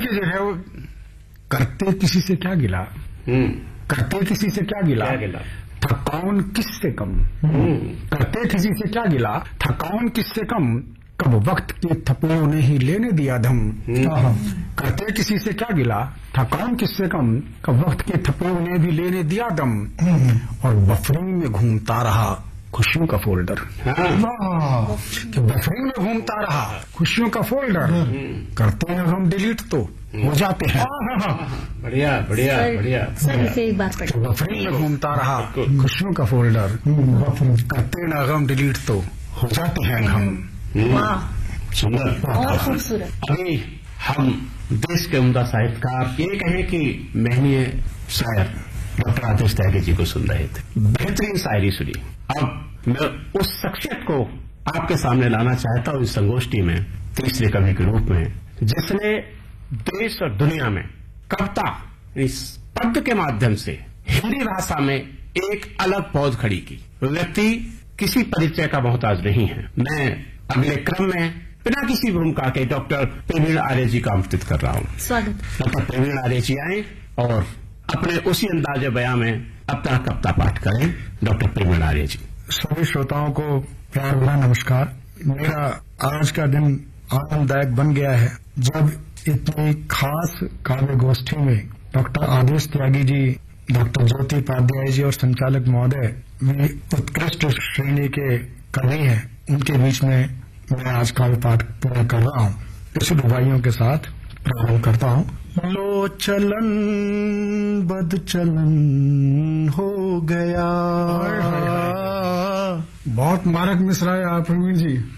देखिए जो है वो करते किसी से क्या गिला, करते किसी से क्या गिला, था कौन किससे कम, करते किसी से क्या गिला, था कौन किससे कम, कब वक्त के थपेड़ों ने ही लेने दिया दम। करते किसी से क्या गिला, था कौन किससे कम, कब वक्त के थपेड़ों ने भी लेने दिया दम। और बफरिंग में घूमता रहा खुशियों का फोल्डर, बफरिंग में घूमता रहा खुशियों का फोल्डर, करते हैं हम डिलीट तो हो जाते हैं। बढ़िया बढ़िया बढ़िया। एक बार बफरिंग में घूमता रहा खुशियों का फोल्डर, करते ना गम डिलीट तो हो जाते हैं हम। सुंदर, बहुत खूबसूरत। अभी हम देश के उम्दा साहित्यकार ये कहें कि महनीय शायर डॉक्टर आतिश त्यागी जी को सुन रहे थे, बेहतरीन शायरी सुनी। अब मैं उस शख्सियत को आपके सामने लाना चाहता हूं इस संगोष्ठी में तीसरे कवि के रूप में, जिसने देश और दुनिया में कविता इस पद्य के माध्यम से हिंदी भाषा में एक अलग पौध खड़ी की। व्यक्ति किसी परिचय का मोहताज नहीं है। मैं अगले क्रम में बिना किसी भूमिका के डॉक्टर प्रवीण आर्य जी का आमंत्रित कर रहा हूं। स्वागत। डॉक्टर प्रवीण आर्य जी आए और अपने उसी अंदाजे बयां में अपना कविता पाठ करें। डॉक्टर प्रवीण आर्य जी। सभी श्रोताओं को प्यार भरा नमस्कार। मेरा आज का दिन आनंददायक बन गया है जब इतनी खास काव्य गोष्ठी में डॉक्टर आतिश त्यागी जी, डॉक्टर ज्योति उपाध्याय जी और संचालक महोदय भी उत्कृष्ट श्रेणी के कवि हैं, उनके बीच में मैं आज काव्य पाठ पूरा कर रहा हूँ। इस भाइयों के साथ प्रारंभ करता हूँ। लो चलन बद चलन हो गया। बहुत मारक मिसरा है आप प्रवीण जी।